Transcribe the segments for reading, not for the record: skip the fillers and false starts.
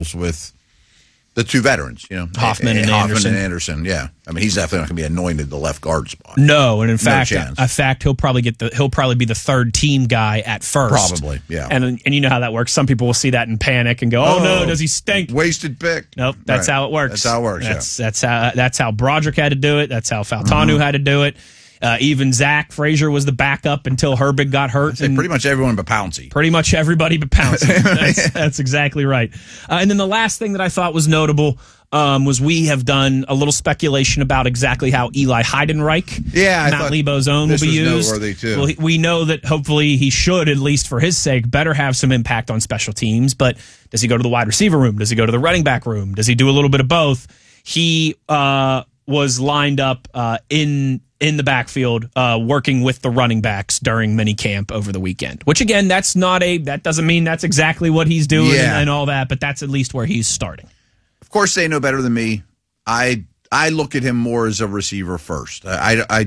with the two veterans, Hoffman and Anderson. Yeah, I mean, he's definitely not going to be anointed the left guard spot. No, and in fact, he'll probably be the third team guy at first. Probably, yeah. And you know how that works. Some people will see that and panic and go, "Oh no, does he stink? Wasted pick." Nope, that's how it works. That's how it works. That's how Broderick had to do it. That's how Faltanu had to do it. Even Zach Frazier was the backup until Herbig got hurt. And pretty much everyone but Pouncey. Pretty much everybody but Pouncey. That's exactly right. And then the last thing that I thought was notable was we have done a little speculation about exactly how Eli Heidenreich, Matt Lebo's own, will be used. Noteworthy too. Well, we know that hopefully he should, at least for his sake, better have some impact on special teams. But does he go to the wide receiver room? Does he go to the running back room? Does he do a little bit of both? He was lined up in the backfield working with the running backs during minicamp over the weekend, which again, that doesn't mean that's exactly what he's doing and all that, but that's at least where he's starting. Of course, they know better than me. I look at him more as a receiver first. I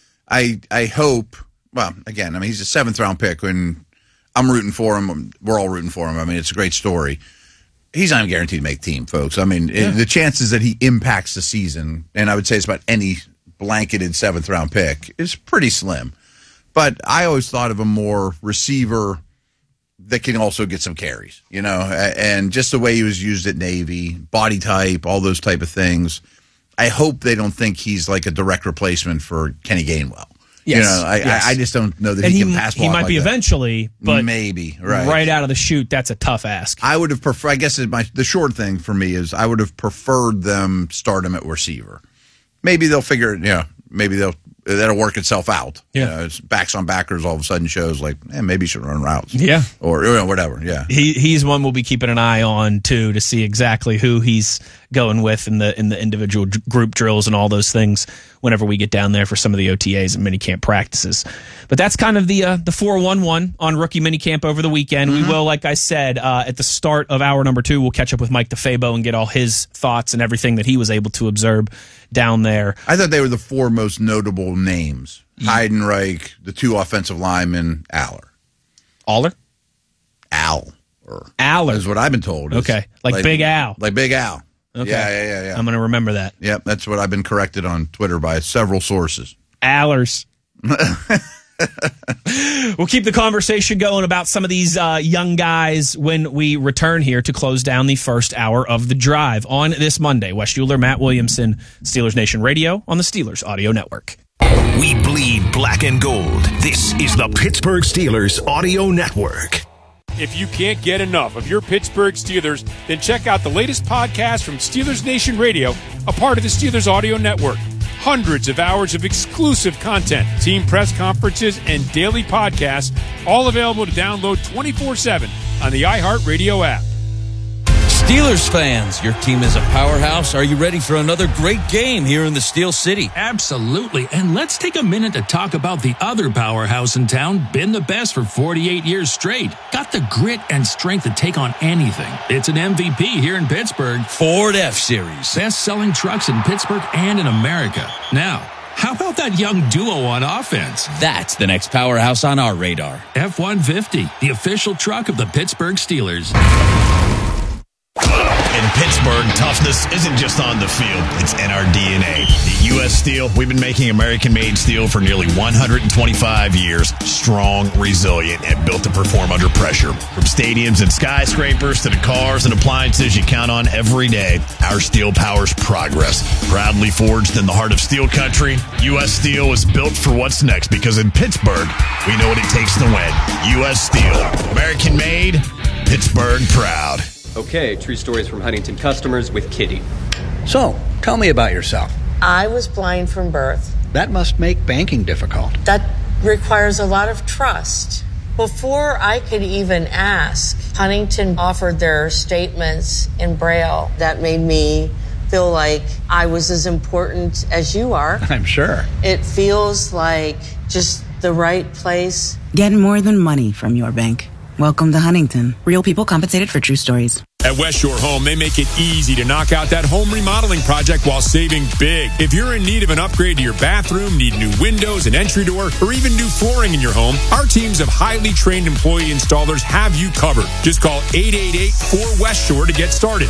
hope, well, again, I mean, he's a 7th round pick and I'm rooting for him. We're all rooting for him. I mean, it's a great story. He's not even guaranteed to make team, folks. I mean, the chances that he impacts the season, and I would say it's about any blanketed 7th round pick, is pretty slim. But I always thought of him more receiver that can also get some carries, and just the way he was used at Navy, body type, all those type of things. I hope they don't think he's like a direct replacement for Kenny Gainwell. Yes, I just don't know that he can pass block. He might be eventually, but maybe right out of the chute, that's a tough ask. I would have preferred. I guess the short thing for me is I would have preferred them start him at receiver. Maybe they'll figure it. Maybe that'll work itself out. It's backs on backers all of a sudden shows like, maybe he should run routes. Yeah, or whatever. Yeah, he's one we'll be keeping an eye on too to see exactly who he's going with in the individual group drills and all those things whenever we get down there for some of the OTAs and minicamp practices. But that's kind of the 4-1-1 on rookie minicamp over the weekend. We will, like I said, at the start of hour number 2, we'll catch up with Mike DeFabo and get all his thoughts and everything that he was able to observe down there. I thought they were the 4 most notable names. Heidenreich, the 2 offensive linemen, Aller. Aller? Aller is what I've been told. Okay, like Big Al. Like Big Al. Okay. Yeah. I'm going to remember that. Yep, that's what I've been corrected on Twitter by several sources. Allers. We'll keep the conversation going about some of these young guys when we return here to close down the first hour of the drive on this Monday. Wes Euler, Matt Williamson, Steelers Nation Radio on the Steelers Audio Network. We bleed black and gold. This is the Pittsburgh Steelers Audio Network. If you can't get enough of your Pittsburgh Steelers, then check out the latest podcast from Steelers Nation Radio, a part of the Steelers Audio Network. Hundreds of hours of exclusive content, team press conferences, and daily podcasts, all available to download 24/7 on the iHeartRadio app. Steelers fans, your team is a powerhouse. Are you ready for another great game here in the Steel City? Absolutely. And let's take a minute to talk about the other powerhouse in town, been the best for 48 years straight. Got the grit and strength to take on anything. It's an MVP here in Pittsburgh. Ford F-Series. Best-selling trucks in Pittsburgh and in America. Now, how about that young duo on offense? That's the next powerhouse on our radar. F-150, the official truck of the Pittsburgh Steelers. In Pittsburgh, toughness isn't just on the field, it's in our DNA. At U.S. Steel, we've been making American-made steel for nearly 125 years. Strong, resilient, and built to perform under pressure. From stadiums and skyscrapers to the cars and appliances you count on every day, our steel powers progress. Proudly forged in the heart of steel country, U.S. Steel is built for what's next because in Pittsburgh, we know what it takes to win. U.S. Steel. American-made, Pittsburgh proud. Okay, true stories from Huntington customers with Kitty. So, tell me about yourself. I was blind from birth. That must make banking difficult. That requires a lot of trust. Before I could even ask, Huntington offered their statements in Braille. That made me feel like I was as important as you are. I'm sure. It feels like just the right place. Get more than money from your bank. Welcome to Huntington. Real people compensated for true stories. At West Shore Home, they make it easy to knock out that home remodeling project while saving big. If you're in need of an upgrade to your bathroom, need new windows, an entry door, or even new flooring in your home, our teams of highly trained employee installers have you covered. Just call 888-4-WEST-SHORE to get started.